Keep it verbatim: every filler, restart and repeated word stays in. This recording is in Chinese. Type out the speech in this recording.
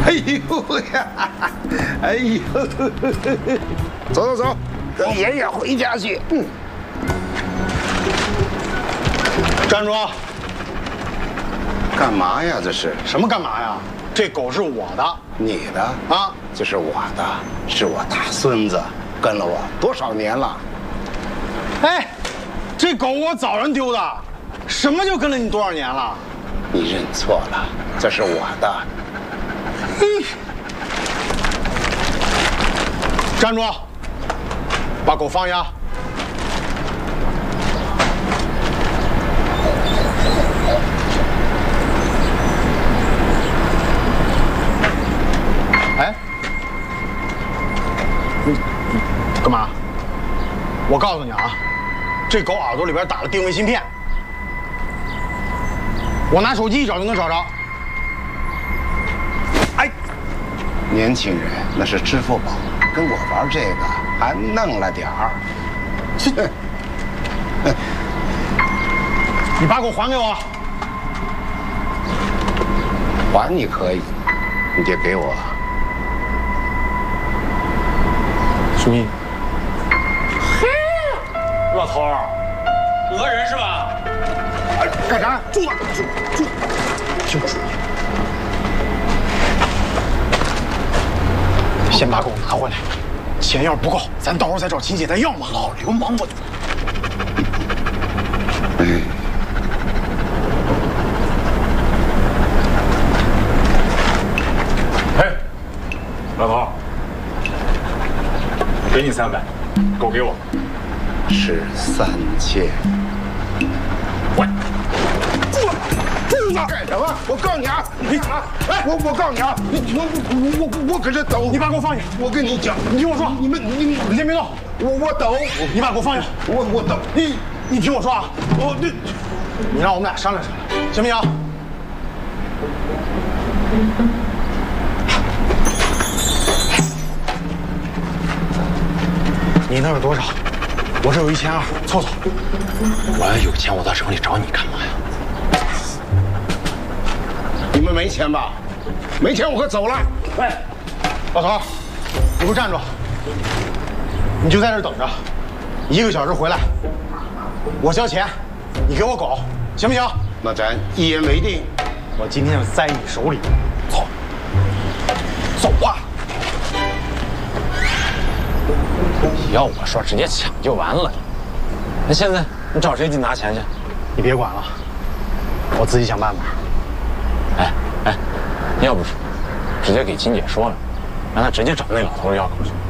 哎呦呀，哎呦，走走走，跟爷爷回家去。嗯， 站住！ 干嘛呀？这是什么干嘛呀？这狗是我的， 你的啊？ 这是我的，是我大孙子，跟了我多少年了？ 哎，这狗我早上丢的，什么就跟了你多少年了？ 你认错了，这是我的。 嘿，站住！把狗放下。哎，你你干嘛？我告诉你啊，这狗耳朵里边打了定位芯片，我拿手机一找就能找着。哎， 年轻人那是支付宝，跟我玩这个还嫩了点儿。 你把狗还给我。 还你可以，你得给我。 兄弟， 老头儿，讹人是吧？ 哎，干啥？住了，住住， 听主意。先把狗拿回来，钱要是不够，咱到时候再找秦姐再要嘛。老流氓，我。 哎。 哎，老头儿，给你三百，狗给我。 是三千。 喂， 住了，住了！干什么？我告诉你啊！你干嘛？哎，我我告诉你啊！你我我我我搁这等。 你把狗放下！ 我跟你讲， 你听我说， 你们你你先别动， 我我等。 你把狗放下！ 我我等。 你你听我说啊！我你你让我们俩商量商量，行不行？你那有多少？我这有一千二，凑凑。我要有钱，我到城里找你干嘛呀？ 你们没钱吧？没钱我可走了。 喂，老头，你给我站住！你就在这儿等着，一个小时回来，我交钱，你给我狗，行不行？ 那咱一言为定。 我今天就栽你手里。走，走啊！ 要我说，直接抢就完了。那现在你找谁去拿钱去？ 你别管了，我自己想办法。 哎哎，要不直接给秦姐说了，让她直接找那老头要狗去。